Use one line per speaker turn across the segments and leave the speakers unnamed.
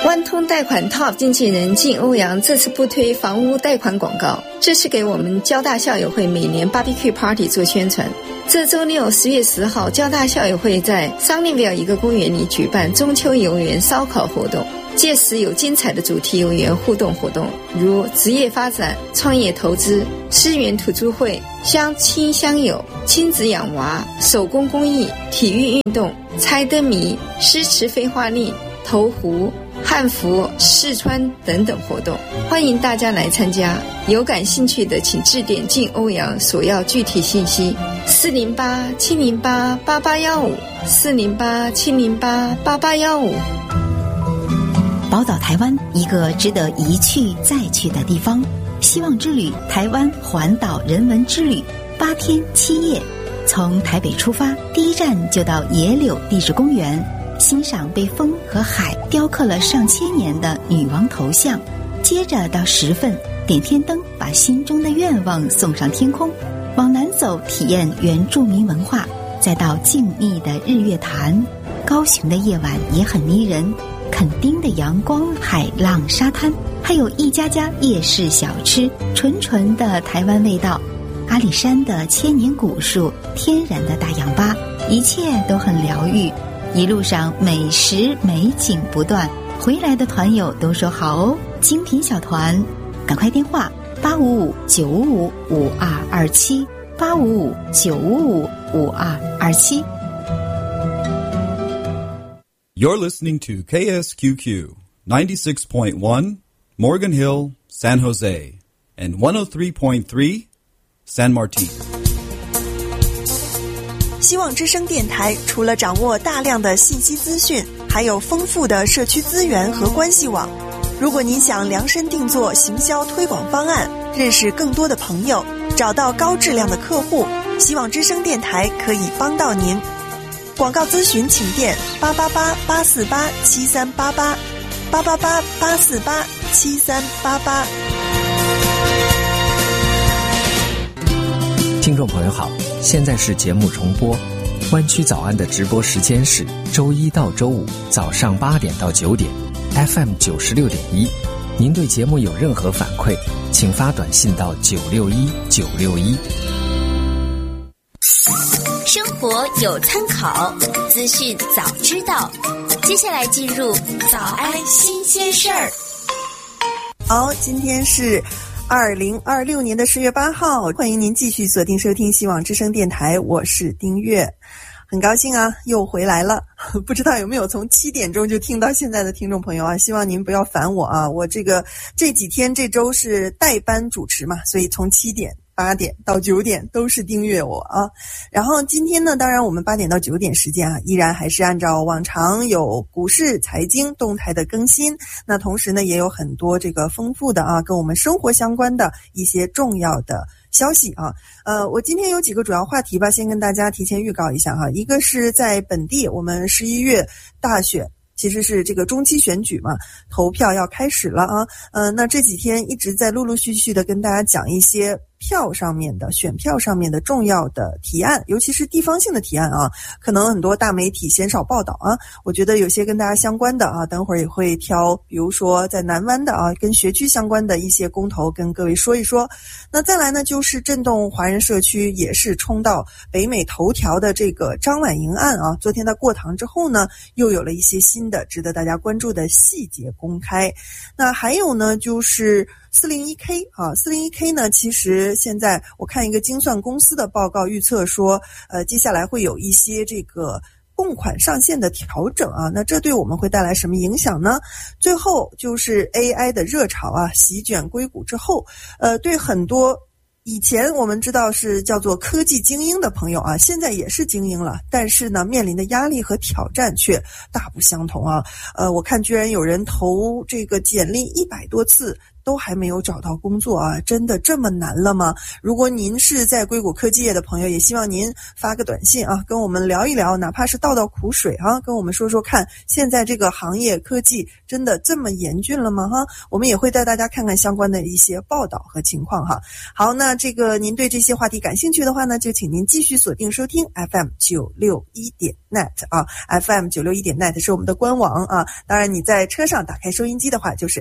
万通贷款 Top 经纪人靳欧阳这次不推房屋贷款广告，这是给我们交大校友会每年 Barbecue Party 做宣传。这周六10月10号，交大校友会在桑尼维尔一个公园里举办中秋游园烧烤活动，届时有精彩的主题游园互动活动，如职业发展、创业投资、思源土著会、相亲相友、亲子养娃、手工工艺、体育运动、猜灯谜、诗词废话力、投壶、汉服、试穿等等活动，欢迎大家来参加。有感兴趣的请致电靳欧阳索要具体信息408-708-8815 408-708-8815。
宝岛台湾，一个值得一去再去的地方。希望之旅台湾环岛人文之旅8天7夜，从台北出发，第一站就到野柳地质公园，欣赏被风和海雕刻了上千年的女王头像，接着到十份点天灯，把心中的愿望送上天空，往南走体验原住民文化，再到静谧的日月潭。高雄的夜晚也很迷人，垦丁的阳光、海浪、沙滩，还有一家家夜市小吃，纯纯的台湾味道。阿里山的千年古树，天然的大氧吧，一切都很疗愈。一路上美食美景不断，回来的团友都说好哦，精品小团，赶快电话855-955-5227 855-955-5227。
You're listening to KSQQ 96.1 Morgan Hill, San Jose, and 103.3 San Martin。
希望之声电台除了掌握大量的信息资讯，还有丰富的社区资源和关系网。如果您想量身定做行销推广方案，认识更多的朋友，找到高质量的客户，希望之声电台可以帮到您。广告咨询请电888-848-7388 888-848-7388。
听众朋友好，现在是节目重播。湾区早安的直播时间是周一到周五早上8点到9点 FM 96.1。您对节目有任何反馈，请发短信到961-961。
生活有参考，资讯早知道。接下来进入早安新鲜事儿。
好，今天是2026年的10月8号，欢迎您继续锁定收听希望之声电台，我是丁月。很高兴啊，又回来了。不知道有没有从7点钟就听到现在的听众朋友啊，希望您不要烦我啊，我这几天这周是代班主持嘛，所以从7点8点到9点都是订阅我啊。然后今天呢，当然我们8点到9点时间啊，依然还是按照往常有股市财经动态的更新，那同时呢也有很多这个丰富的啊跟我们生活相关的一些重要的消息啊。我今天有几个主要话题吧，先跟大家提前预告一下哈。一个是在本地，我们11月大选其实是这个中期选举嘛，投票要开始了啊。那这几天一直在陆陆续续的跟大家讲一些票上面的选票上面的重要的提案，尤其是地方性的提案啊，可能很多大媒体鲜少报道啊。我觉得有些跟大家相关的啊，等会儿也会挑，比如说在南湾的啊，跟学区相关的一些公投跟各位说一说。那再来呢，就是震动华人社区也是冲到北美头条的这个张婉莹案啊，昨天在过堂之后呢，又有了一些新的值得大家关注的细节公开。那还有呢，就是401K 啊 ，401K 呢，其实现在我看一个精算公司的报告预测说，接下来会有一些这个供款上限的调整啊，那这对我们会带来什么影响呢？最后就是 AI 的热潮啊，席卷硅谷之后，对很多以前我们知道是叫做科技精英的朋友啊，现在也是精英了，但是呢，面临的压力和挑战却大不相同啊。我看居然有人投这个简历100多次都还没有找到工作啊，真的这么难了吗？如果您是在硅谷科技业的朋友，也希望您发个短信啊，跟我们聊一聊，哪怕是倒苦水啊，跟我们说说看，现在这个行业科技真的这么严峻了吗？哈，我们也会带大家看看相关的一些报道和情况哈。好，那这个您对这些话题感兴趣的话呢，就请您继续锁定收听 FM961.net 啊 ，FM961.net 是我们的官网啊。当然你在车上打开收音机的话，就是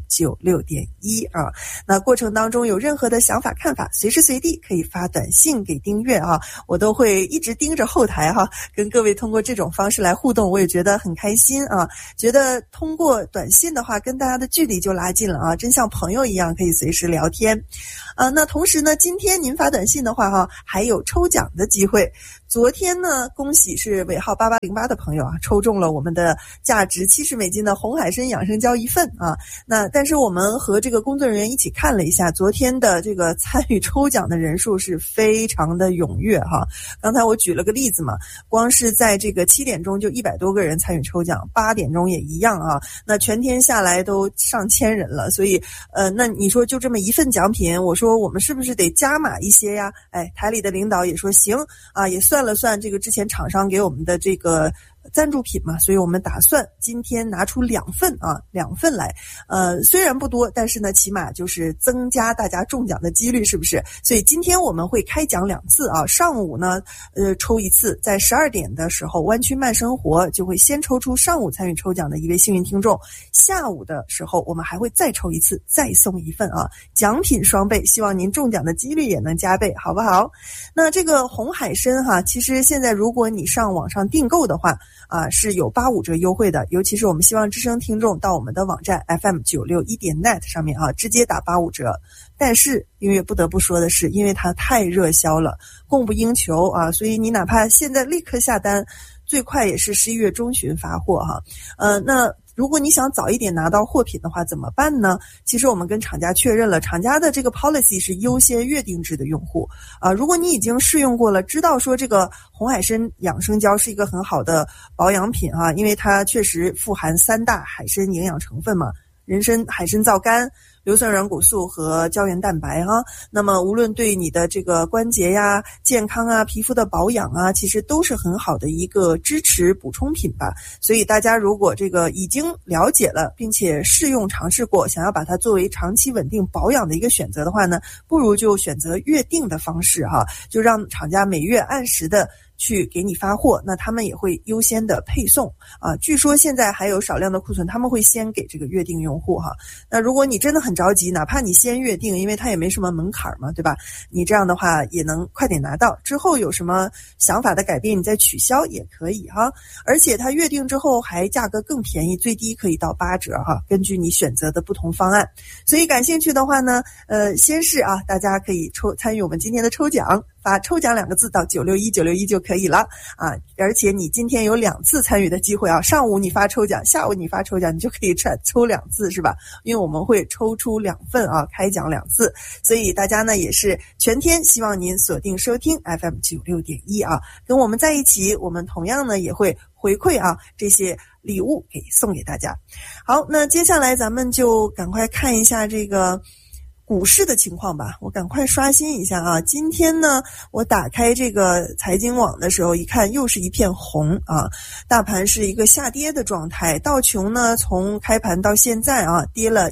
FM96.1啊。那过程当中有任何的想法看法，随时随地可以发短信给丁月啊，我都会一直盯着后台哈，跟各位通过这种方式来互动，我也觉得很开心啊。觉得通过短信的话，跟大家的距离就拉近了啊，真像朋友一样，可以随时聊天。那同时呢，今天您发短信的话哈，还有抽奖的机会。昨天呢，恭喜是尾号8808的朋友啊，抽中了我们的价值$70的红海参养生胶1份啊。那但是我们和这个工作人员一起看了一下，昨天的这个参与抽奖的人数是非常的踊跃哈。刚才我举了个例子嘛，光是在这个7点钟就100多个人参与抽奖，8点钟也一样啊。那全天下来都上千人了，所以那你说就这么1份奖品，我说我们是不是得加码一些呀？哎，台里的领导也说行啊，也算了算这个之前厂商给我们的这个赞助品嘛，所以我们打算今天拿出2份啊，2份来，虽然不多，但是呢，起码就是增加大家中奖的几率，是不是？所以今天我们会开奖2次啊，上午呢，抽一次，在12点的时候，湾区慢生活就会先抽出上午参与抽奖的一位幸运听众，下午的时候我们还会再抽一次，再送1份啊，奖品双倍，希望您中奖的几率也能加倍，好不好？那这个红海参哈，其实现在如果你上网上订购的话，是有85折优惠的，尤其是我们希望之声听众到我们的网站 FM961.net 上面啊，直接打85折。但是因为不得不说的是，因为它太热销了，供不应求啊，所以你哪怕现在立刻下单，最快也是11月中旬发货哈。那如果你想早一点拿到货品的话怎么办呢？其实我们跟厂家确认了，厂家的这个 policy 是优先月定制的用户如果你已经试用过了，知道说这个红海参养生胶是一个很好的保养品啊，因为它确实富含3大海参营养成分嘛，人参、海参皂苷、硫酸软骨素和胶原蛋白哈。那么无论对你的这个关节呀、健康啊、皮肤的保养啊，其实都是很好的一个支持补充品吧。所以大家如果这个已经了解了，并且试用尝试过，想要把它作为长期稳定保养的一个选择的话呢，不如就选择月定的方式哈，就让厂家每月按时的去给你发货，那他们也会优先的配送啊。据说现在还有少量的库存，他们会先给这个月定用户哈。那如果你真的很着急，哪怕你先月定，因为它也没什么门槛嘛，对吧？你这样的话也能快点拿到，之后有什么想法的改变，你再取消也可以哈。而且它月定之后还价格更便宜，最低可以到8折哈，根据你选择的不同方案。所以感兴趣的话呢，先是啊，大家可以参与我们今天的抽奖，发抽奖2个字到961就可以了啊！而且你今天有2次参与的机会啊，上午你发抽奖，下午你发抽奖，你就可以抽2次是吧？因为我们会抽出2份啊，开奖2次，所以大家呢也是全天希望您锁定收听 FM96.1啊，跟我们在一起，我们同样呢也会回馈啊这些礼物送给大家。好，那接下来咱们就赶快看一下这个股市的情况吧，我赶快刷新一下啊！今天呢，我打开这个财经网的时候，一看又是一片红啊，大盘是一个下跌的状态，道琼呢从开盘到现在啊，跌了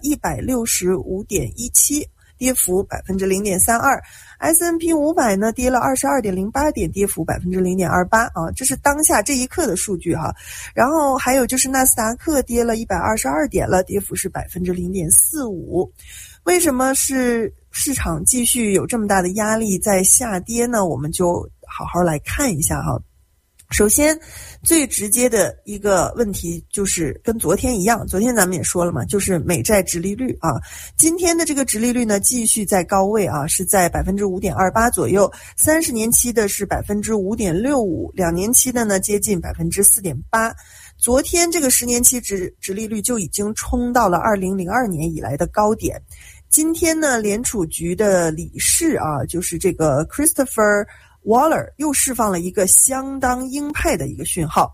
165.17，跌幅0.32%。S&P 500呢跌了22.08点，跌幅0.28%啊，这是当下这一刻的数据哈。然后还有就是纳斯达克跌了122点了，跌幅是0.45%。为什么是市场继续有这么大的压力在下跌呢？我们就好好来看一下哈。首先最直接的一个问题就是跟昨天一样，昨天咱们也说了嘛，就是美债殖利率啊。今天的这个殖利率呢继续在高位啊，是在 5.28% 左右，30年期的是 5.65%，2年期的呢接近 4.8%。昨天这个10年期殖利率就已经冲到了2002年以来的高点。今天呢，联储局的理事啊，就是这个 Christopher Waller 又释放了一个相当鹰派的一个讯号。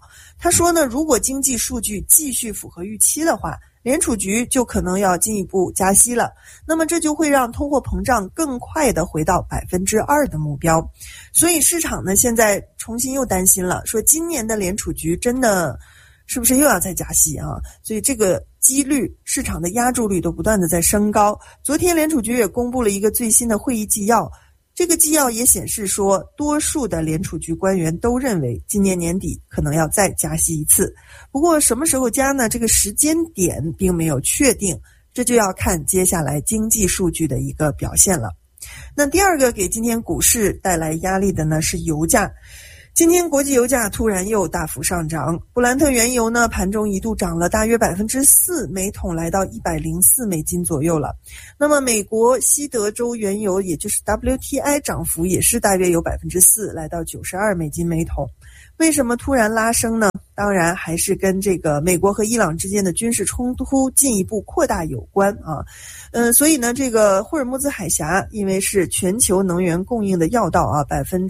他说呢，如果经济数据继续符合预期的话，联储局就可能要进一步加息了，那么这就会让通货膨胀更快的回到 2% 的目标。所以市场呢现在重新又担心了，说今年的联储局真的是不是又要再加息啊？所以这个几率，市场的压注率都不断的在升高。昨天联储局也公布了一个最新的会议纪要，这个纪要也显示说，多数的联储局官员都认为今年年底可能要再加息一次。不过什么时候加呢？这个时间点并没有确定，这就要看接下来经济数据的一个表现了。那第二个给今天股市带来压力的呢是油价。今天国际油价突然又大幅上涨，布兰特原油呢盘中一度涨了大约 4%， 每桶来到104美金左右了。那么美国西德州原油也就是 WTI 涨幅也是大约有 4%， 来到92美金每桶。为什么突然拉升呢？当然还是跟这个美国和伊朗之间的军事冲突进一步扩大有关啊。所以呢，这个霍尔木兹海峡因为是全球能源供应的要道啊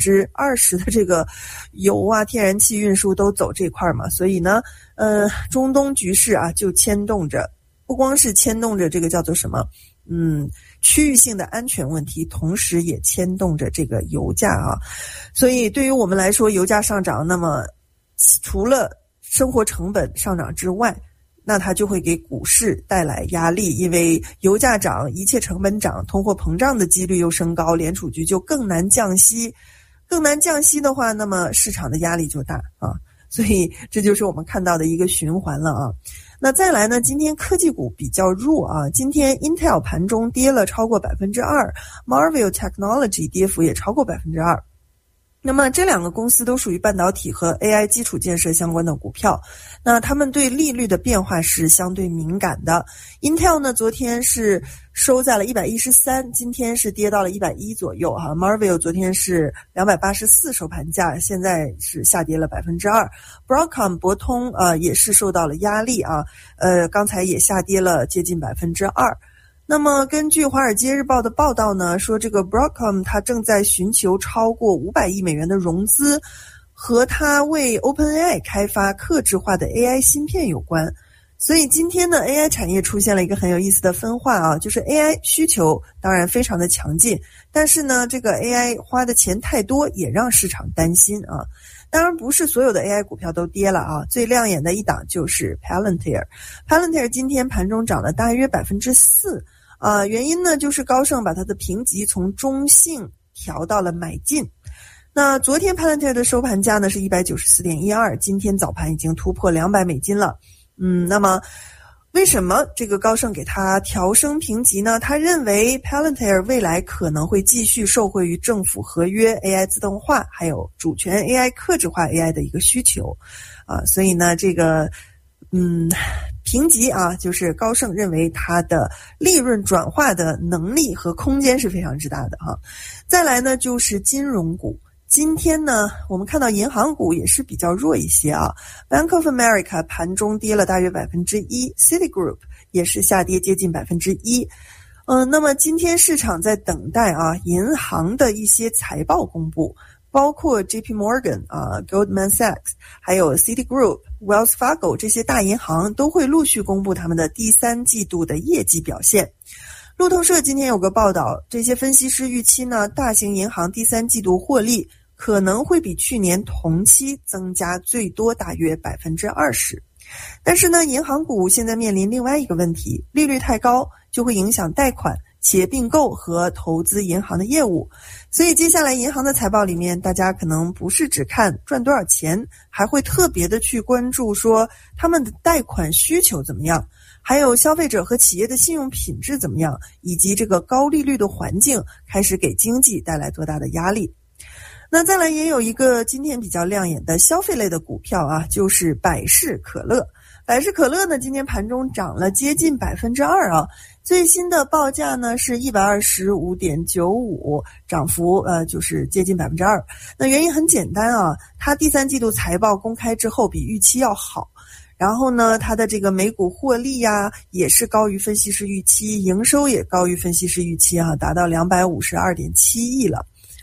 ，20%的这个油啊、天然气运输都走这块嘛，所以呢，中东局势啊就牵动着，不光是牵动着这个叫做什么，区域性的安全问题，同时也牵动着这个油价啊。所以对于我们来说，油价上涨，那么除了生活成本上涨之外，那它就会给股市带来压力，因为油价涨，一切成本涨，通货膨胀的几率又升高，联储局就更难降息。更难降息的话，那么市场的压力就大啊。所以这就是我们看到的一个循环了啊。那再来呢，今天科技股比较弱啊，今天 Intel 盘中跌了超过 2%， Marvell Technology 跌幅也超过 2%。那么这两个公司都属于半导体和 AI 基础建设相关的股票，那他们对利率的变化是相对敏感的。Intel 呢，昨天是收在了113，今天是跌到了110左右哈。Marvell 昨天是284收盘价，现在是下跌了 2%。Broadcom 博通也是受到了压力啊，刚才也下跌了接近 2%。那么根据华尔街日报的报道呢，说这个 Broadcom 它正在寻求超过500亿美元的融资，和它为 OpenAI 开发客制化的 AI 芯片有关。所以今天呢 AI 产业出现了一个很有意思的分化啊，就是 AI 需求当然非常的强劲，但是呢这个 AI 花的钱太多，也让市场担心啊。当然不是所有的 AI 股票都跌了啊，最亮眼的一档就是 Palantir 今天盘中涨了大约 4%。原因呢就是高盛把它的评级从中性调到了买进。那昨天 Palantir 的收盘价呢是 194.12， 今天早盘已经突破200美金了。那么为什么这个高盛给它调升评级呢？他认为 Palantir 未来可能会继续受惠于政府合约 AI 自动化还有主权 AI 客制化 AI 的一个需求所以呢这个评级啊，就是高盛认为它的利润转化的能力和空间是非常之大的哈。再来呢就是金融股，今天呢我们看到银行股也是比较弱一些啊。Bank of America 盘中跌了大约 1%， Citigroup 也是下跌接近 1%。那么今天市场在等待银行的一些财报公布，包括 JP Morgan Goldman Sachs 还有 Citigroup、Wells Fargo 这些大银行都会陆续公布他们的第三季度的业绩表现。路透社今天有个报道，这些分析师预期呢，大型银行第三季度获利可能会比去年同期增加最多大约 20%。但是呢，银行股现在面临另外一个问题，利率太高就会影响贷款、企业并购和投资银行的业务。所以接下来银行的财报里面，大家可能不是只看赚多少钱，还会特别的去关注说他们的贷款需求怎么样，还有消费者和企业的信用品质怎么样，以及这个高利率的环境开始给经济带来多大的压力。那再来也有一个今天比较亮眼的消费类的股票啊，就是百事可乐。百事可乐呢，今天盘中涨了接近 2% 啊，最新的报价呢是 125.95， 涨幅就是接近 2%。那原因很简单啊，它第三季度财报公开之后比预期要好，然后呢它的这个每股获利也是高于分析师预期，营收也高于分析师预期达到252.7亿了。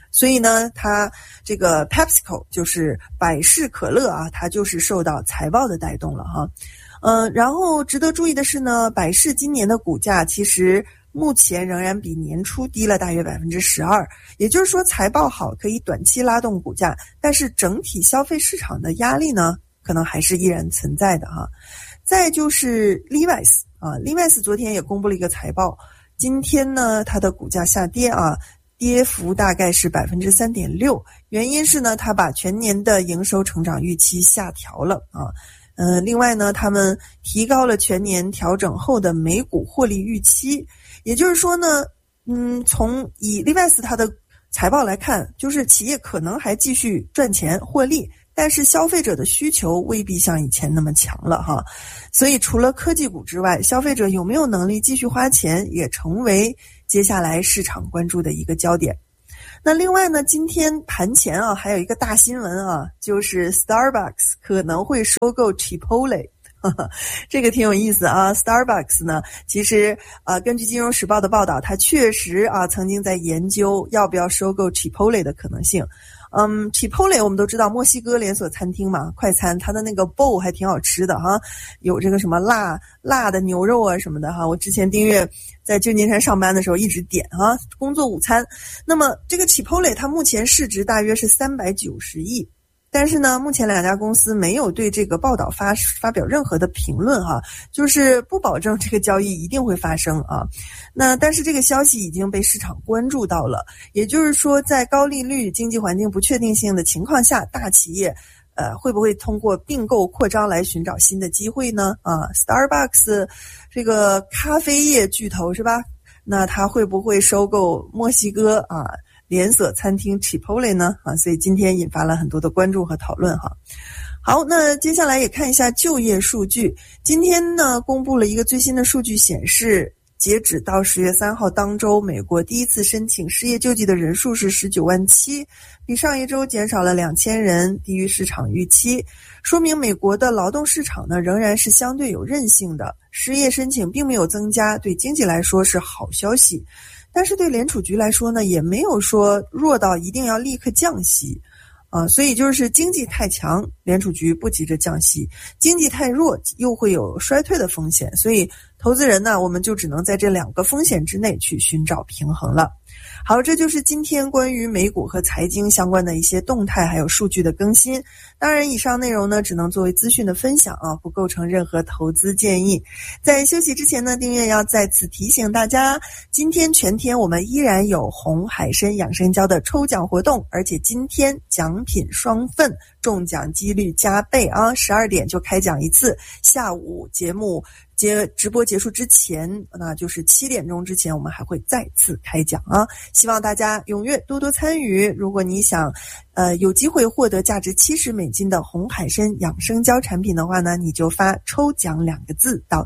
所以呢，它这个 PepsiCo 就是百事可乐啊，它就是受到财报的带动了哈。然后值得注意的是呢，百事今年的股价其实目前仍然比年初低了大约 12%， 也就是说财报好可以短期拉动股价，但是整体消费市场的压力呢，可能还是依然存在的哈。再就是 Levi's 啊 ，Levi's 昨天也公布了一个财报，今天呢它的股价下跌啊，跌幅大概是 3.6%， 原因是呢它把全年的营收成长预期下调了啊。另外呢，他们提高了全年调整后的每股获利预期，也就是说呢，从以 Levi's 它的财报来看，就是企业可能还继续赚钱获利，但是消费者的需求未必像以前那么强了哈。所以除了科技股之外，消费者有没有能力继续花钱，也成为接下来市场关注的一个焦点。那另外呢，今天盘前啊，还有一个大新闻啊，就是 Starbucks 可能会收购 Chipotle， 这个挺有意思啊。Starbucks 呢，其实根据金融时报的报道，它确实啊曾经在研究要不要收购 Chipotle 的可能性。Chipotle 我们都知道墨西哥连锁餐厅嘛，快餐，它的那个 bowl 还挺好吃的哈，有这个什么辣的牛肉啊什么的哈。我之前订阅在旧金山上班的时候一直点哈，工作午餐。那么这个 Chipotle 它目前市值大约是390亿。但是呢，目前两家公司没有对这个报道发表任何的评论哈，就是不保证这个交易一定会发生啊。那但是这个消息已经被市场关注到了，也就是说，在高利率、经济环境不确定性的情况下，大企业会不会通过并购扩张来寻找新的机会呢？Starbucks 这个咖啡业巨头是吧？那它会不会收购墨西哥连锁餐厅 Chipotle 呢？所以今天引发了很多的关注和讨论哈。好，那接下来也看一下就业数据。今天呢，公布了一个最新的数据显示，截止到10月3号当周，美国第一次申请失业救济的人数是19万7，比上一周减少了2000人，低于市场预期，说明美国的劳动市场呢仍然是相对有韧性的，失业申请并没有增加，对经济来说是好消息。但是对联储局来说呢，也没有说弱到一定要立刻降息所以就是经济太强，联储局不急着降息，经济太弱又会有衰退的风险，所以投资人呢，我们就只能在这两个风险之内去寻找平衡了。好，这就是今天关于美股和财经相关的一些动态还有数据的更新。当然以上内容呢只能作为资讯的分享不构成任何投资建议。在休息之前呢，订阅要再次提醒大家，今天全天我们依然有红海参养生胶的抽奖活动，而且今天奖品双份，中奖几率加倍12点就开奖一次，下午节目直播结束之前，那就是7点钟之前，我们还会再次开奖希望大家踊跃多多参与。如果你想有机会获得价值$70的红海参养生胶产品的话呢，你就发抽奖2个字到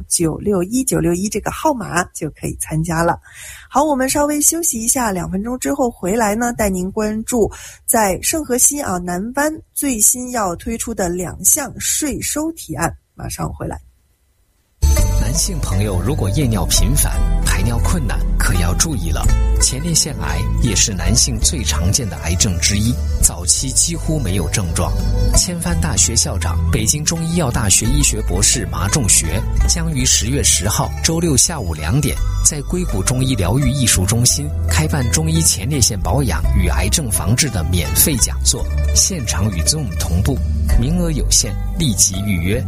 961961这个号码就可以参加了。好，我们稍微休息一下，2分钟之后回来呢，带您关注在圣荷西南湾最新要推出的2项税收提案，马上回来。
男性朋友如果夜尿频繁、排尿困难，可要注意了。前列腺癌也是男性最常见的癌症之一，早期几乎没有症状。千帆大学校长、北京中医药大学医学博士马仲学将于10月10号周六下午2点，在硅谷中医疗愈艺术中心开办中医前列腺保养与癌症防治的免费讲座，现场与 Zoom 同步，名额有限，立即预约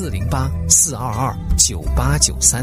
408-422-9893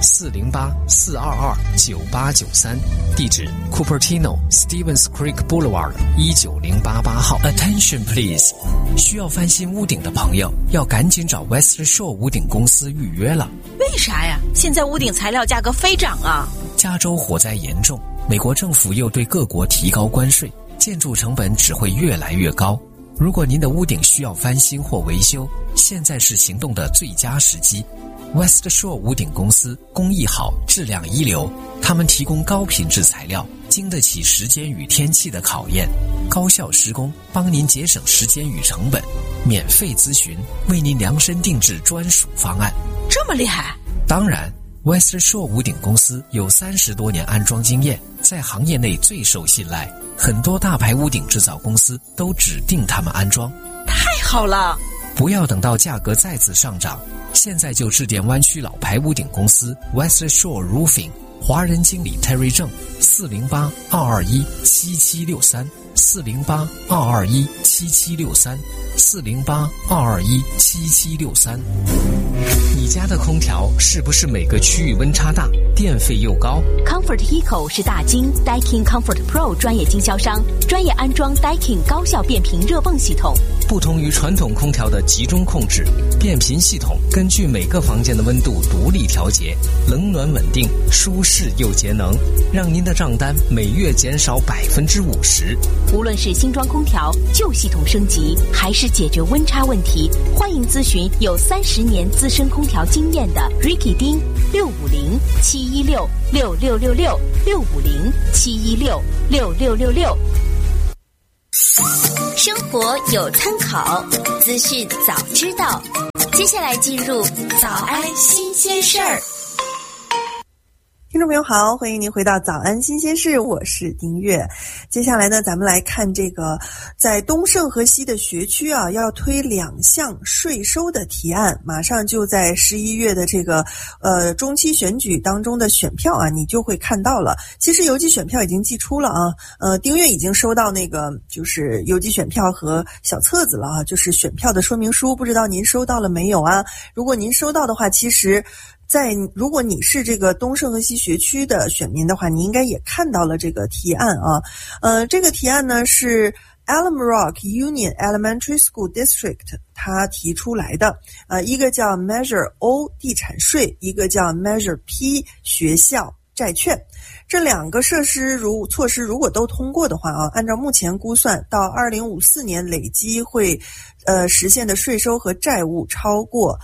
408-422-9893，地址 Cupertino Stevens Creek Boulevard 19088号。Attention please， 需要翻新屋顶的朋友要赶紧找 West Shore 屋顶公司预约了。
为啥呀？现在屋顶材料价格飞涨啊！
加州火灾严重，美国政府又对各国提高关税，建筑成本只会越来越高。如果您的屋顶需要翻新或维修，现在是行动的最佳时机。West Shore 屋顶公司工艺好，质量一流，他们提供高品质材料，经得起时间与天气的考验，高效施工，帮您节省时间与成本，免费咨询，为您量身定制专属方案。
这么厉害？
当然， Western Shore 屋顶公司有30多年安装经验，在行业内最受信赖，很多大牌屋顶制造公司都指定他们安装。
太好了！
不要等到价格再次上涨，现在就致电湾区老牌屋顶公司 Western Shore Roofing， 华人经理 Terry 郑，408-221-7763 408-221-7763 408-221-7763。你家的空调是不是每个区域温差大，电费又高？
Comfort Eco 是大金 Daikin Comfort Pro 专业经销商，专业安装 Daikin 高效变频热泵系统。
不同于传统空调的集中控制，变频系统根据每个房间的温度独立调节，冷暖稳定，舒适又节能，让您的账单每月减少50%。
无论是新装空调、旧系统升级，还是解决温差问题，欢迎咨询有30年资深空调经验的 Ricky 丁650-716-6666 650-716-6666。
生活有参考，资讯早知道。接下来进入早安新鲜事儿。
听众朋友好，欢迎您回到早安新鲜事，我是丁月。接下来呢，咱们来看这个在东胜和西的学区啊，要推2项税收的提案，马上就在11月的这个中期选举当中的选票啊，你就会看到了。其实邮寄选票已经寄出了啊，丁月已经收到那个就是邮寄选票和小册子了啊，就是选票的说明书，不知道您收到了没有啊？如果您收到的话，其实如果你是这个东胜和西学区的选民的话，你应该也看到了这个提案啊。这个提案呢是 Alum Rock Union Elementary School District 他提出来的，一个叫 Measure O 地产税，一个叫 Measure P 学校债券。这2个措施如果都通过的话啊，按照目前估算，到2054年累积会实现的税收和债务超过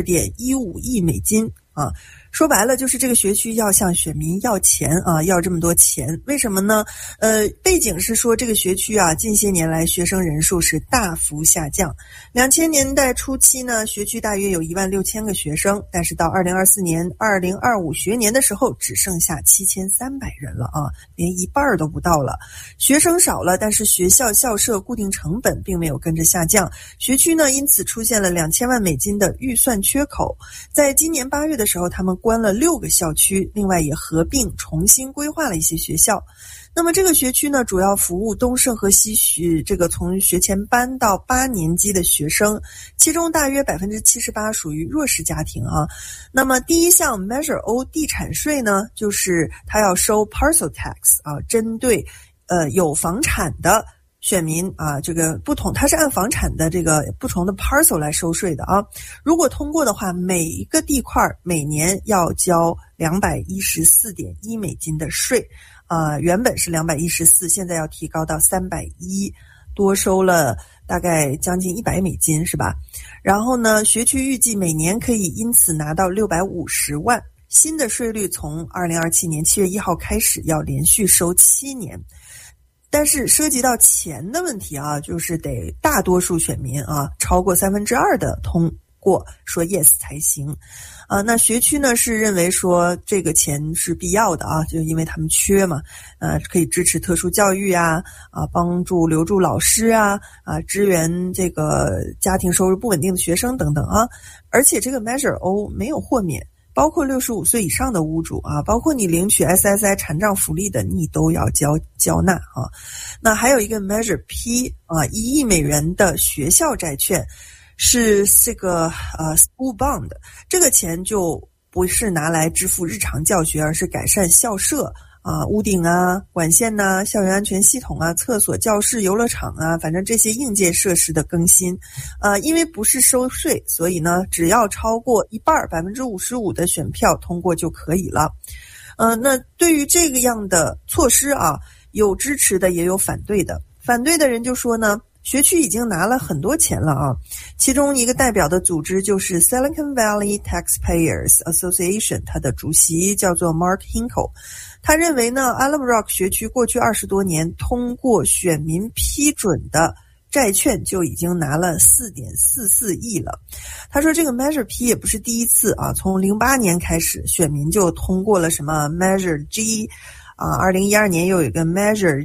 2.15亿美金啊。说白了就是这个学区要向选民要钱啊，要这么多钱。为什么呢？背景是说这个学区啊，近些年来学生人数是大幅下降。2000年代初期呢，学区大约有16000个学生，但是到2024年、2025学年的时候，只剩下7300人了啊，连一半都不到了。学生少了，但是学校校舍固定成本并没有跟着下降，学区呢因此出现了2000万美金的预算缺口。在今年8月的时候，他们关了6个校区，另外也合并重新规划了一些学校。那么这个学区呢，主要服务东胜和西这个从学前班到8年级的学生，其中大约78%属于弱势家庭啊。那么第一项 Measure O 地产税呢，就是它要收 Parcel Tax 啊，针对有房产的选民啊，这个不同，它是按房产的这个不同的 parcel 来收税的啊。如果通过的话，每一个地块每年要交214.1美金的税啊，原本是214，现在要提高到310，多收了大概将近100美金是吧？然后呢，学区预计每年可以因此拿到650万。新的税率从2027年7月1号开始，要连续收7年。但是涉及到钱的问题啊，就是得大多数选民啊，超过2/3的通过说 yes 才行。那学区呢是认为说这个钱是必要的啊，就因为他们缺嘛，可以支持特殊教育啊，帮助留住老师啊，支援这个家庭收入不稳定的学生等等啊。而且这个 Measure O 没有豁免，包括65岁以上的屋主啊，包括你领取 SSI 残障福利的，你都要交纳啊。那还有一个 Measure P 啊，1亿美元的学校债券，是这个School Bond， 这个钱就不是拿来支付日常教学，而是改善校舍啊，屋顶啊、管线呐、校园安全系统啊、厕所、教室、游乐场啊，反正这些硬件设施的更新。因为不是收税，所以呢，只要超过一半55%的选票通过就可以了。那对于这个样的措施啊，有支持的也有反对的。反对的人就说呢，学区已经拿了很多钱了啊，其中一个代表的组织就是 Silicon Valley Taxpayers Association， 它的主席叫做 Mark Hinkle。他认为呢 Alum Rock 学区过去20多年通过选民批准的债券就已经拿了 4.44 亿了。他说这个 Measure P 也不是第一次啊，从08年开始选民就通过了什么 Measure G 啊，2012年又有一个 Measure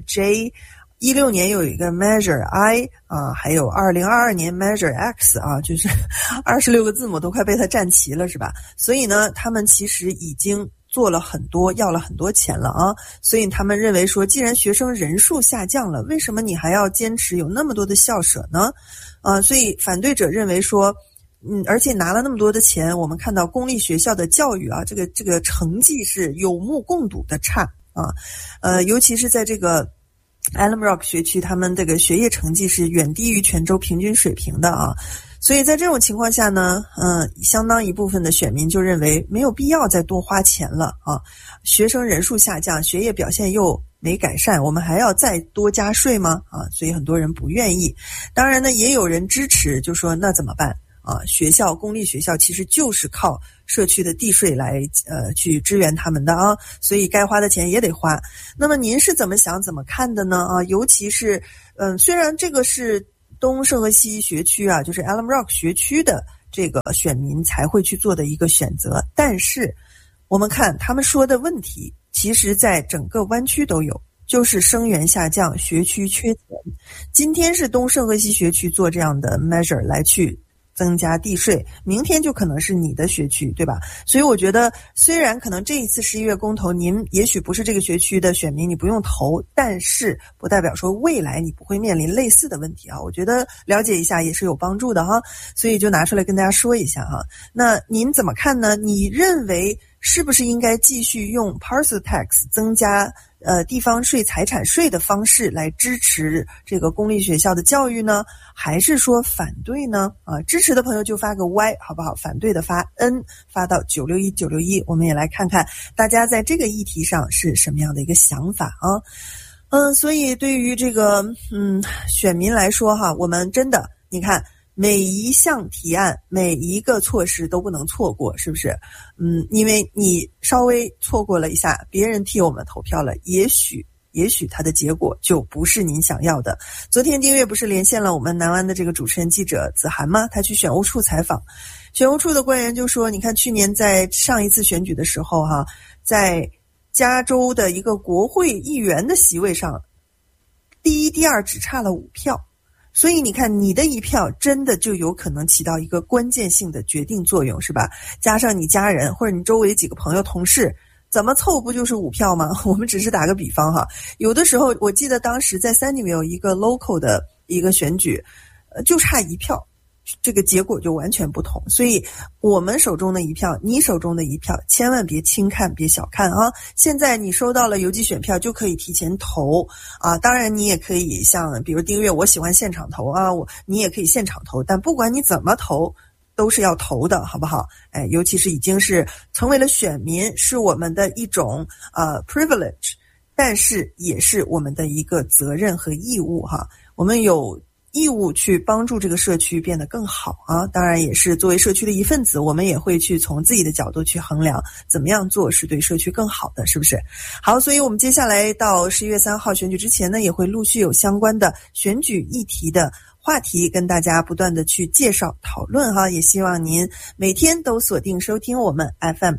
J，16年又有一个 Measure I 啊，还有2022年 Measure X 啊，就是26个字母都快被他占齐了是吧？所以呢他们其实已经做了很多，要了很多钱了啊，所以他们认为说既然学生人数下降了，为什么你还要坚持有那么多的校舍呢？所以反对者认为说而且拿了那么多的钱，我们看到公立学校的教育啊，这个成绩是有目共睹的差啊，尤其是在这个Alum Rock 学区，他们这个学业成绩是远低于全州平均水平的啊。所以在这种情况下呢，相当一部分的选民就认为没有必要再多花钱了啊。学生人数下降，学业表现又没改善，我们还要再多加税吗？啊，所以很多人不愿意。当然呢，也有人支持，就说那怎么办？啊，公立学校其实就是靠社区的地税来去支援他们的啊，所以该花的钱也得花。那么您是怎么想怎么看的呢？啊，尤其是虽然这个是东圣荷西学区啊，就是 Alum Rock 学区的这个选民才会去做的一个选择，但是我们看他们说的问题，其实在整个湾区都有，就是生源下降，学区缺钱。今天是东圣荷西学区做这样的 measure 来去增加地税，明天就可能是你的学区，对吧？所以我觉得虽然可能这一次11月公投您也许不是这个学区的选民，你不用投，但是不代表说未来你不会面临类似的问题啊。我觉得了解一下也是有帮助的哈，所以就拿出来跟大家说一下哈。那您怎么看呢？你认为是不是应该继续用 parcel tax 增加地方税、财产税的方式来支持这个公立学校的教育呢？还是说反对呢？支持的朋友就发个 Y 好不好？反对的发 N， 发到961961。我们也来看看大家在这个议题上是什么样的一个想法啊。所以对于这个选民来说哈，我们真的你看每一项提案，每一个措施都不能错过，是不是？因为你稍微错过了一下，别人替我们投票了，也许它的结果就不是您想要的。昨天丁月不是连线了我们南湾的这个主持人记者子涵吗？他去选务处采访，选务处的官员就说，你看去年在上一次选举的时候哈，在加州的一个国会议员的席位上，第一、第二只差了5票。所以你看你的一票真的就有可能起到一个关键性的决定作用，是吧？加上你家人或者你周围几个朋友同事怎么凑不就是5票吗？我们只是打个比方哈，有的时候我记得当时在Sunnyvale一个 local 的一个选举就差1票，这个结果就完全不同。所以我们手中的一票，你手中的一票，千万别轻看别小看啊！现在你收到了邮寄选票就可以提前投啊，当然你也可以像比如丁月我喜欢现场投啊，你也可以现场投，但不管你怎么投都是要投的，好不好？尤其是已经是成为了选民，是我们的一种privilege， 但是也是我们的一个责任和义务哈。我们有义务去帮助这个社区变得更好啊！当然也是作为社区的一份子，我们也会去从自己的角度去衡量怎么样做是对社区更好的，是不是？好，所以我们接下来到11月3号选举之前呢，也会陆续有相关的选举议题的话题跟大家不断的去介绍讨论哈，也希望您每天都锁定收听我们 FM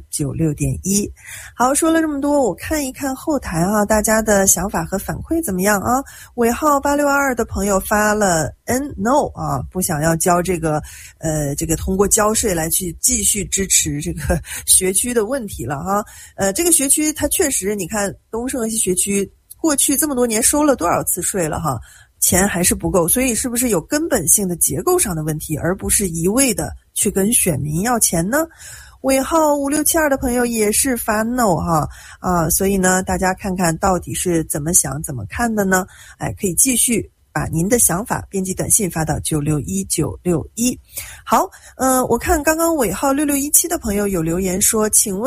96.1。好，说了这么多，我看一看后台啊，大家的想法和反馈怎么样啊？尾号8622的朋友发了 No 啊，不想要交这个通过交税来去继续支持这个学区的问题了哈。这个学区它确实，你看东圣荷西学区过去这么多年收了多少次税了哈，钱还是不够，所以是不是有根本性的结构上的问题，而不是一味的去跟选民要钱呢？尾号5672的朋友也是发 no 哈所以呢，大家看看到底是怎么想怎么看的呢？可以继续把您的想法编辑短信发到961961。好，我看刚刚尾号6617的朋友有留言说，请问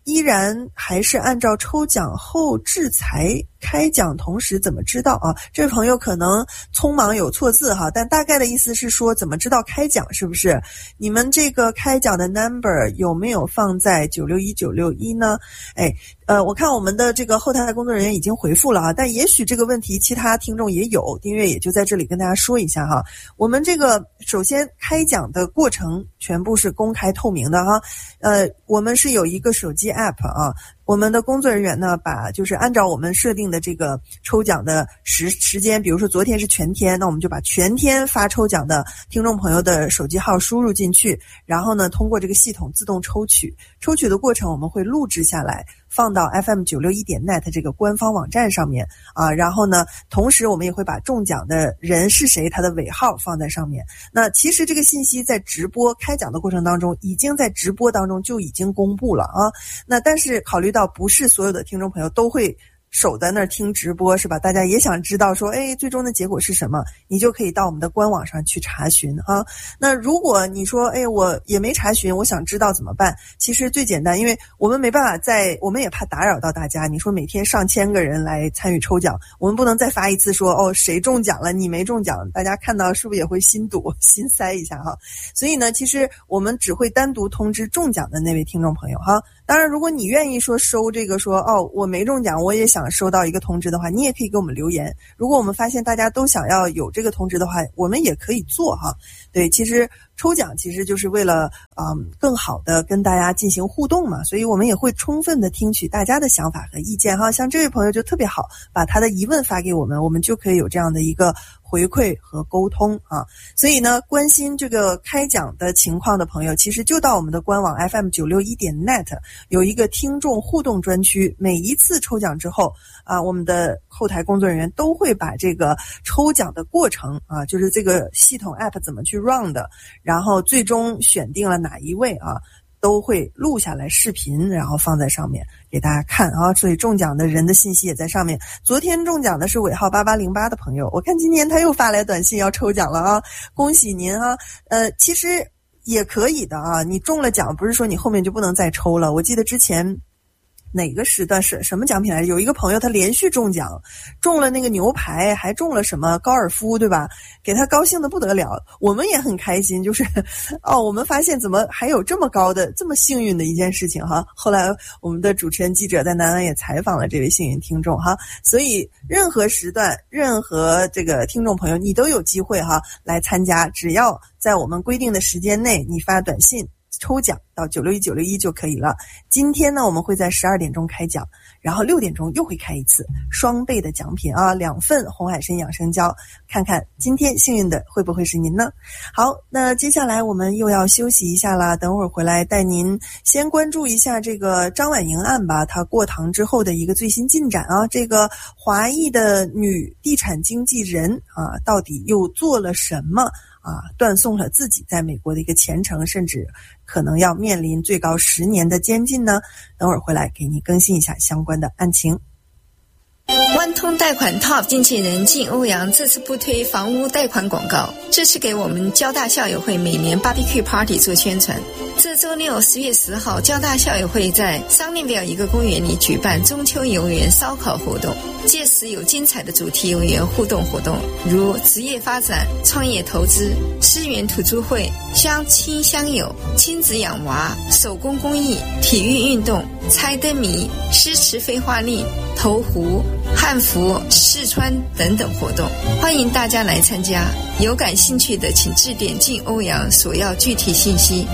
依然还是按照抽奖后制裁开奖同时怎么知道啊？这位朋友可能匆忙有错字哈，但大概的意思是说怎么知道开奖，是不是？你们这个开奖的 number 有没有放在961961呢？我看我们的这个后台工作人员已经回复了啊，但也许这个问题其他听众也有，丁月也就在这里跟大家说一下哈。我们这个首先开奖的过程全部是公开透明的哈，我们是有一个手机 app 啊，我们的工作人员呢就是按照我们设定的这个抽奖的时间，比如说昨天是全天，那我们就把全天发抽奖的听众朋友的手机号输入进去，然后呢通过这个系统自动抽取的过程我们会录制下来放到 FM961.net 这个官方网站上面啊，然后呢同时我们也会把中奖的人是谁他的尾号放在上面。那其实这个信息在直播开奖的过程当中已经在直播当中就已经公布了啊。那但是考虑到不是所有的听众朋友都会守在那儿听直播是吧？大家也想知道说最终的结果是什么，你就可以到我们的官网上去查询啊。那如果你说我也没查询，我想知道怎么办？其实最简单，因为我们没办法我们也怕打扰到大家，你说每天上千个人来参与抽奖，我们不能再发一次说谁中奖了你没中奖，大家看到是不是也会心堵心塞一下哈？所以呢其实我们只会单独通知中奖的那位听众朋友哈。当然如果你愿意说收这个说我没中奖我也想收到一个通知的话，你也可以给我们留言，如果我们发现大家都想要有这个通知的话，我们也可以做哈。对，其实抽奖其实就是为了更好的跟大家进行互动嘛，所以我们也会充分的听取大家的想法和意见哈。像这位朋友就特别好，把他的疑问发给我们，我们就可以有这样的一个回馈和沟通啊。所以呢关心这个开奖的情况的朋友，其实就到我们的官网 FM961.net 有一个听众互动专区，每一次抽奖之后我们的后台工作人员都会把这个抽奖的过程就是这个系统 app 怎么去 run 的，然后最终选定了哪一位都会录下来视频，然后放在上面给大家看啊。所以中奖的人的信息也在上面。昨天中奖的是尾号8808的朋友，我看今天他又发来短信要抽奖了啊，恭喜您啊！其实也可以的啊，你中了奖不是说你后面就不能再抽了。我记得之前哪个时段是什么奖品来着？有一个朋友他连续中奖，中了那个牛排，还中了什么高尔夫，对吧？给他高兴的不得了，我们也很开心，就是我们发现怎么还有这么高的这么幸运的一件事情哈。后来我们的主持人记者在南安也采访了这位幸运听众哈，所以任何时段任何这个听众朋友你都有机会哈来参加，只要在我们规定的时间内你发短信抽奖到961961就可以了。今天呢我们会在12点钟开奖，然后6点钟又会开一次，双倍的奖品啊，2份红海参养生胶，看看今天幸运的会不会是您呢？好，那接下来我们又要休息一下啦，等会儿回来带您先关注一下这个张婉莹案吧，她过堂之后的一个最新进展啊。这个华裔的女地产经纪人到底又做了什么断送了自己在美国的一个前程，甚至可能要面临最高10年的监禁呢？等会儿回来给你更新一下相关的案情。
万通贷款 Top 经纪人靳欧阳这次不推房屋贷款广告，这是给我们交大校友会每年 BBQ Party 做宣传。这周六10月10号，交大校友会在桑尼维尔一个公园里举办中秋游园烧烤活动，届时有精彩的主题游园互动活动，如职业发展、创业投资、思源土著会、相亲相友、亲子养娃、手工工艺、体育运动、猜灯谜、诗词废话令、投壶、汉服、试穿等等活动，欢迎大家来参加。有感兴趣的请致电靳欧阳索要具体信息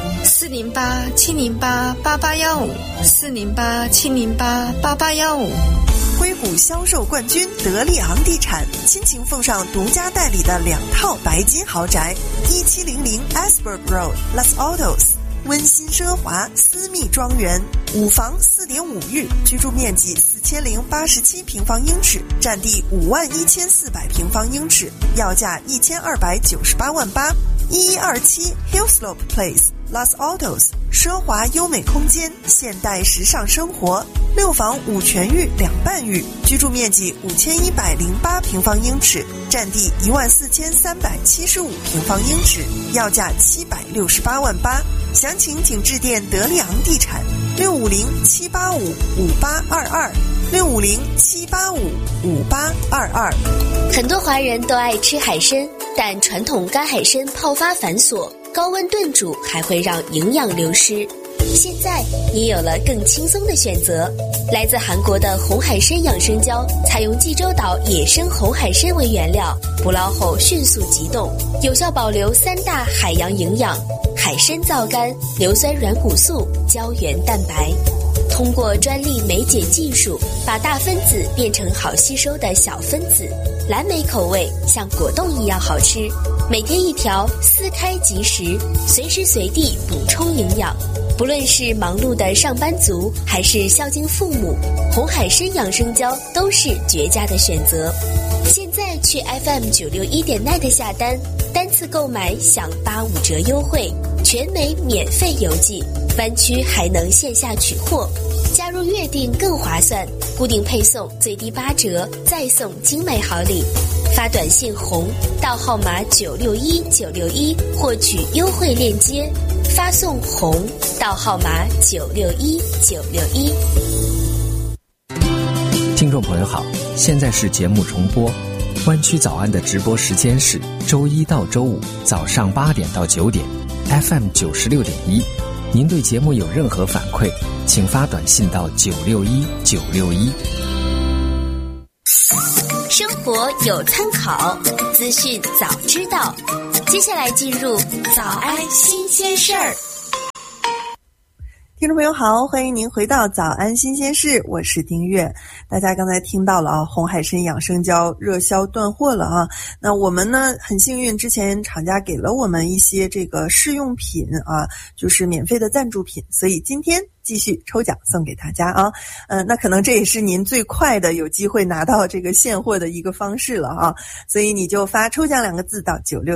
408-708-8815 408-708-8815。
硅谷销售冠军德利昂地产亲情奉上独家代理的2套白金豪宅，1700 Asberg Road Los Altos，温馨奢华私密庄园，5房4.5浴，居住面积4087平方英尺，占地51400平方英尺，要价1298万8。1127 Hillslope Place Los Altos， 奢华优美空间，现代时尚生活，6房5全浴2半浴，居住面积5108平方英尺，占地14375平方英尺，要价768万8。详情请致电德利昂地产 ，650-785-5822，650-785-5822。
很多华人都爱吃海参，但传统干海参泡发繁琐，高温炖煮还会让营养流失。现在你有了更轻松的选择，来自韩国的红海参养生胶，采用济州岛野生红海参为原料，捕捞后迅速急冻，有效保留3大海洋营养：海参皂苷、硫酸软骨素、胶原蛋白。通过专利酶解技术，把大分子变成好吸收的小分子，蓝莓口味像果冻一样好吃。每天1条，撕开即食，随时随地补充营养。不论是忙碌的上班族，还是孝敬父母，红海参养生胶都是绝佳的选择。现在去 FM961.net 下单，单次购买享85折优惠，全美免费邮寄，湾区还能线下取货。加入月订更划算，固定配送最低8折，再送精美好礼。发短信红到号码961961获取优惠链接，发送红到号码961961。
听众朋友好，现在是节目重播。湾区早安的直播时间是周一到周五早上8点到9点 ，FM96.1。您对节目有任何反馈，请发短信到961961。
生活有参考，资讯早知道。接下来进入早安新鲜事儿。
听众朋友好，欢迎您回到早安新鲜事，我是丁月。大家刚才听到了红海参养生胶热销断货了啊。那我们呢很幸运，之前厂家给了我们一些这个试用品啊，就是免费的赞助品，所以今天继续抽奖送给大家啊。那可能这也是您最快的有机会拿到这个现货的一个方式了啊，所以你就发抽奖2个字到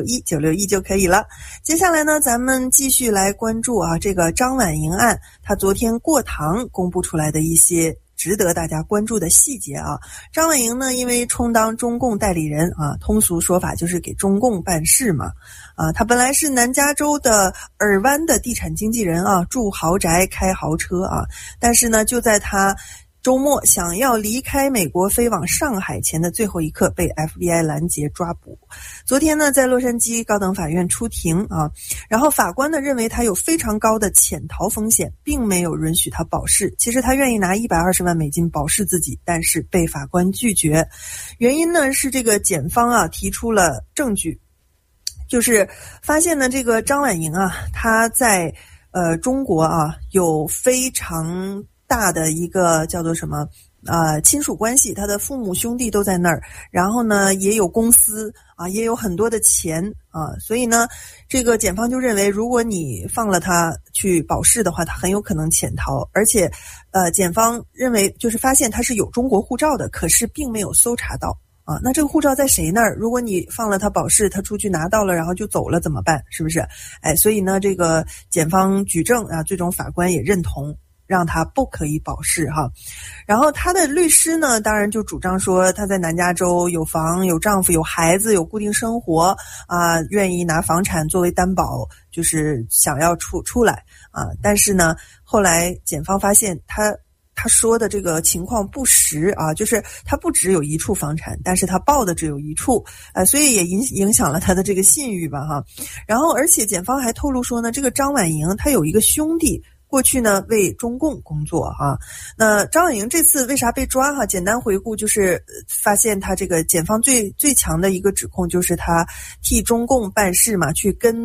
961就可以了。接下来呢，咱们继续来关注啊这个张婉莹案，他昨天过堂公布出来的一些值得大家关注的细节啊。张婉莹呢，因为充当中共代理人啊，通俗说法就是给中共办事嘛。他本来是南加州的尔湾的地产经纪人啊，住豪宅开豪车啊，但是呢，就在他周末想要离开美国飞往上海前的最后一刻被 FBI 拦截抓捕。昨天呢，在洛杉矶高等法院出庭啊，然后法官呢认为他有非常高的潜逃风险，并没有允许他保释。其实他愿意拿120万美金保释自己，但是被法官拒绝。原因呢是这个检方啊提出了证据，就是发现呢这个张婉莹啊，她在中国啊有非常大的一个叫做什么亲属关系，他的父母兄弟都在那儿，然后呢也有公司啊，也有很多的钱啊，所以呢这个检方就认为，如果你放了他去保释的话，他很有可能潜逃，而且检方认为就是发现他是有中国护照的，可是并没有搜查到啊，那这个护照在谁那儿？如果你放了他保释，他出去拿到了，然后就走了怎么办？是不是？所以呢这个检方举证啊，最终法官也认同让他不可以保释哈。然后他的律师呢，当然就主张说他在南加州有房有丈夫有孩子有固定生活啊，愿意拿房产作为担保，就是想要出来啊。但是呢后来检方发现他说的这个情况不实啊，就是他不只有一处房产，但是他报的只有一处，所以也影响了他的这个信誉吧哈。然后而且检方还透露说呢，这个张婉莹他有一个兄弟，过去呢为中共工作哈。那张婉莹这次为啥被抓哈？简单回顾就是发现他这个检方最强的一个指控就是他替中共办事嘛，去跟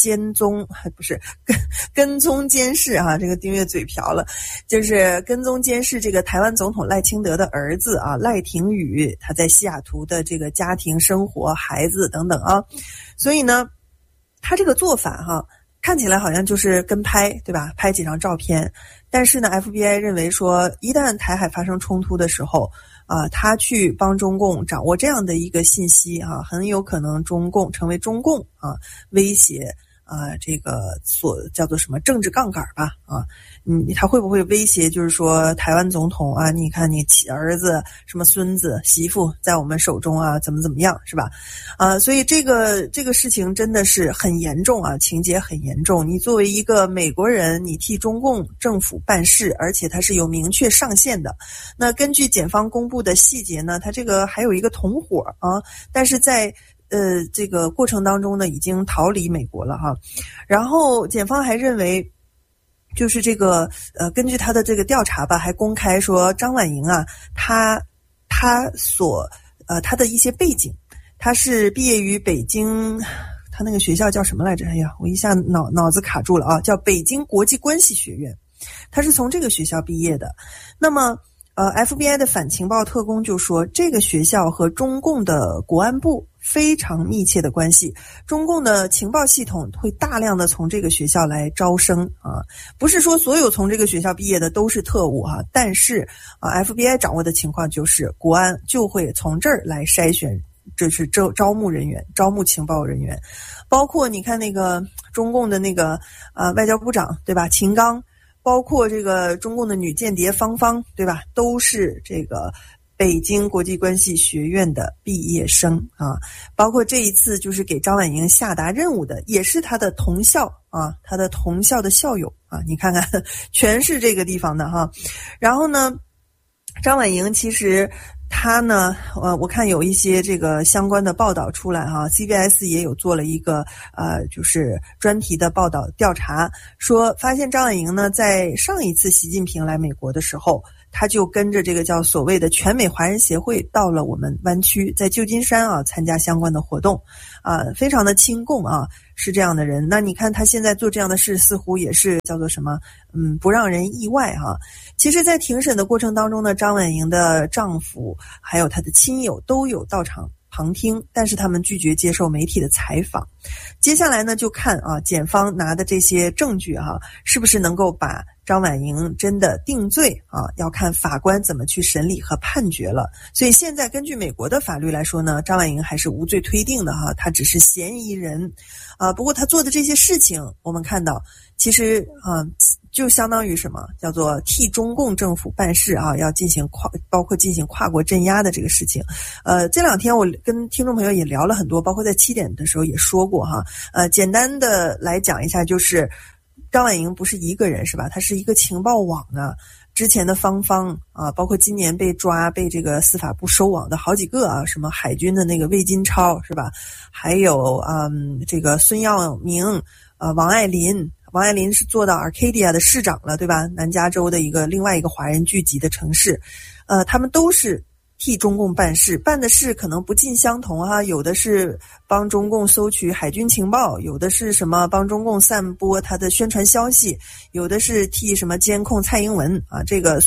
踪监视哈，这个丁月嘴瓢了，就是跟踪监视这个台湾总统赖清德的儿子啊赖廷宇，他在西雅图的这个家庭生活、孩子等等啊。所以呢他这个做法哈看起来好像就是跟拍，对吧？拍几张照片。但是呢 FBI 认为说，一旦台海发生冲突的时候啊，他去帮中共掌握这样的一个信息啊，很有可能中共成为中共啊威胁这个所叫做什么政治杠杆吧他会不会威胁，就是说台湾总统啊，你看你儿子什么孙子媳妇在我们手中啊，怎么样是吧？所以这个事情真的是很严重啊，情节很严重。你作为一个美国人，你替中共政府办事，而且它是有明确上限的。那根据检方公布的细节呢，它这个还有一个同伙啊，但是在这个过程当中呢，已经逃离美国了哈。然后检方还认为，就是这个根据他的这个调查吧，还公开说张婉莹啊，他的一些背景，他是毕业于北京，他那个学校叫什么来着？哎呀，我一下脑子卡住了啊，叫北京国际关系学院，他是从这个学校毕业的。那么FBI 的反情报特工就说，这个学校和中共的国安部非常密切的关系，中共的情报系统会大量的从这个学校来招生啊，不是说所有从这个学校毕业的都是特务啊，但是FBI 掌握的情况就是国安就会从这儿来筛选，这是招募人员，招募情报人员，包括你看那个中共的那个外交部长对吧，秦刚，包括这个中共的女间谍芳芳对吧，都是这个北京国际关系学院的毕业生啊，包括这一次就是给张婉莹下达任务的也是他的同校啊，他的同校的校友啊，你看看全是这个地方的哈。然后呢，张婉莹其实他呢我看有一些这个相关的报道出来哈 ，CBS 也有做了一个就是专题的报道调查，说发现张婉莹呢在上一次习近平来美国的时候，他就跟着这个叫所谓的全美华人协会到了我们湾区，在旧金山啊参加相关的活动非常的亲共啊，是这样的人。那你看他现在做这样的事，似乎也是叫做什么不让人意外哈。其实在庭审的过程当中呢，张婉莹的丈夫还有她的亲友都有到场旁听，但是他们拒绝接受媒体的采访。接下来呢，就看检方拿的这些证据是不是能够把张婉莹真的定罪要看法官怎么去审理和判决了。所以现在根据美国的法律来说呢，张婉莹还是无罪推定的她只是嫌疑人不过她做的这些事情，我们看到其实就相当于什么叫做替中共政府办事要进行包括进行跨国镇压的这个事情。这两天我跟听众朋友也聊了很多，包括在7点的时候也说过简单的来讲一下，就是张婉莹不是一个人是吧？她是一个情报网之前的芳芳包括今年被这个司法部收网的好几个什么海军的那个魏金超是吧？还有这个孙耀明王爱林是做到 Arcadia 的市长了对吧？南加州的另外一个华人聚集的城市他们都是替中共办事，办的事可能不尽相同有的是帮中共搜取海军情报，有的是什么帮中共散播他的宣传消息，有的是替什么监控蔡英文这个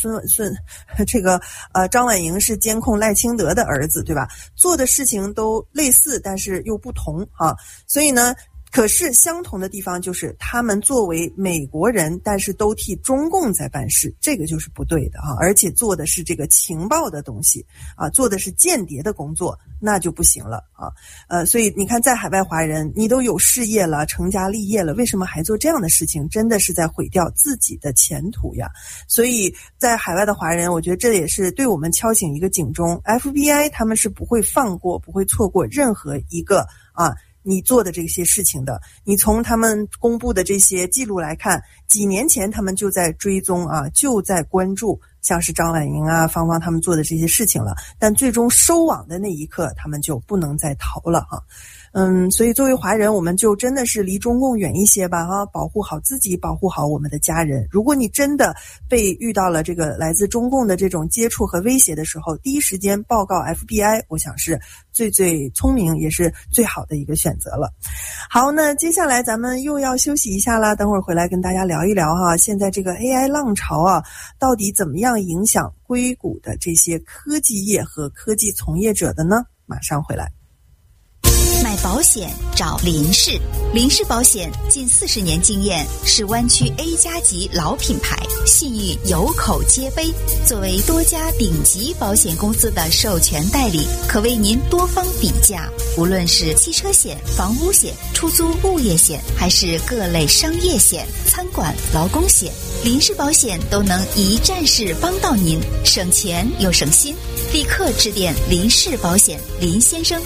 张婉莹是监控赖清德的儿子对吧？做的事情都类似，但是又不同所以呢可是相同的地方就是他们作为美国人，但是都替中共在办事，这个就是不对的而且做的是这个情报的东西做的是间谍的工作，那就不行了所以你看在海外华人你都有事业了，成家立业了，为什么还做这样的事情？真的是在毁掉自己的前途呀。所以在海外的华人，我觉得这也是对我们敲醒一个警钟， FBI 他们是不会放过不会错过任何一个你做的这些事情的。你从他们公布的这些记录来看，几年前他们就在追踪就在关注像是张婉莹芳芳他们做的这些事情了，但最终收网的那一刻他们就不能再逃了所以作为华人，我们就真的是离中共远一些吧保护好自己，保护好我们的家人。如果你真的被遇到了这个来自中共的这种接触和威胁的时候，第一时间报告 FBI， 我想是最聪明也是最好的一个选择了。好，那接下来咱们又要休息一下啦，等会儿回来跟大家聊一聊现在这个 AI 浪潮到底怎么样影响硅谷的这些科技业和科技从业者的呢？马上回来。
买保险找林氏。林氏保险近40年经验，是湾区 A 加级老品牌，信誉有口皆碑。作为多家顶级保险公司的授权代理，可为您多方比价。无论是汽车险、房屋险、出租物业险，还是各类商业险、餐馆、劳工险，林氏保险都能一站式帮到您，省钱又省心。立刻致电林氏保险林先生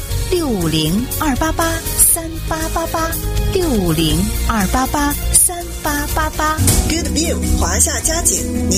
，650-288-3888，650-288-3888。
Good View 华夏嘉景。